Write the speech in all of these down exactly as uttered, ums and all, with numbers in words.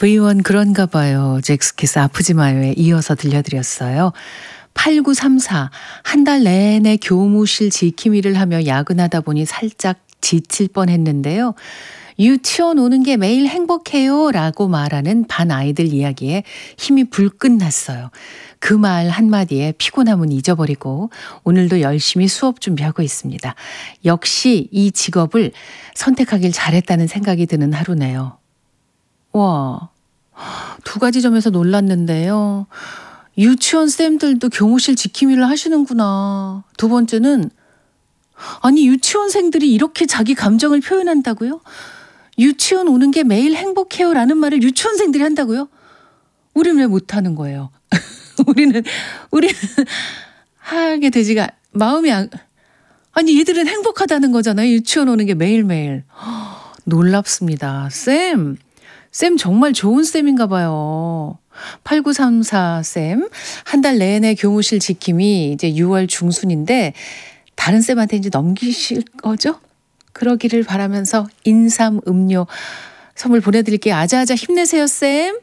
브이원 그런가 봐요. 잭스키스 아프지 마요에 이어서 들려드렸어요. 팔구삼사 한 달 내내 교무실 지킴이를 하며 야근하다 보니 살짝 지칠 뻔했는데요. 유치원 오는 게 매일 행복해요 라고 말하는 반 아이들 이야기에 힘이 불끈 났어요. 그 말 한마디에 피곤함은 잊어버리고 오늘도 열심히 수업 준비하고 있습니다. 역시 이 직업을 선택하길 잘했다는 생각이 드는 하루네요. 와, 두 가지 점에서 놀랐는데요. 유치원 쌤들도 교무실 지킴이를 하시는구나. 두 번째는 아니 유치원생들이 이렇게 자기 감정을 표현한다고요? 유치원 오는 게 매일 행복해요 라는 말을 유치원생들이 한다고요? 우리는 왜 못하는 거예요? 우리는 우리는 하게 되지가 마음이 안 아니 얘들은 행복하다는 거잖아요. 유치원 오는 게 매일매일. 허, 놀랍습니다. 쌤 쌤 정말 좋은 쌤인가 봐요. 팔구삼사 쌤 한 달 내내 교무실 지킴이 이제 유월 중순인데 다른 쌤한테 이제 넘기실 거죠? 그러기를 바라면서 인삼 음료 선물 보내드릴게요. 아자아자 힘내세요 쌤.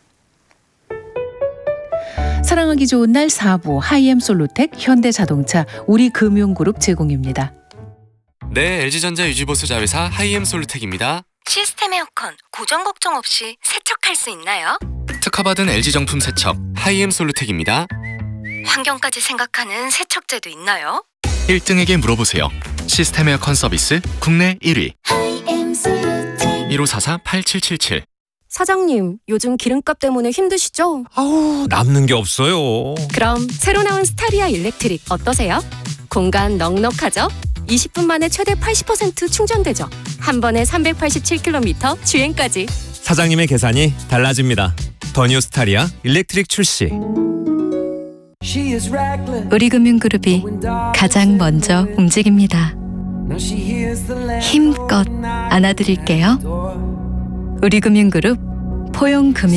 사랑하기 좋은 날 사 부 하이엠 솔루텍 현대자동차 우리금융그룹 제공입니다. 네, 엘지전자 유지보수 자회사 하이엠 솔루텍입니다. 시스템 에어컨 고정 걱정 없이 세척할 수 있나요? 특허받은 엘지 정품 세척 하이엠 솔루텍입니다. 환경까지 생각하는 세척제도 있나요? 일 등에게 물어보세요. 시스템 에어컨 서비스 국내 일 위 일오사사 팔칠칠칠. 사장님, 요즘 기름값 때문에 힘드시죠? 아우, 남는 게 없어요. 그럼 새로 나온 스타리아 일렉트릭 어떠세요? 공간 넉넉하죠? 이십 분 만에 최대 팔십 퍼센트 충전되죠? 한 번에 삼백팔십칠 킬로미터 주행까지. 사장님의 계산이 달라집니다. 더 뉴 스타리아 일렉트릭 출시. 우리금융그룹이 가장 먼저 움직입니다. 힘껏 안아드릴게요. 우리금융그룹 포용금융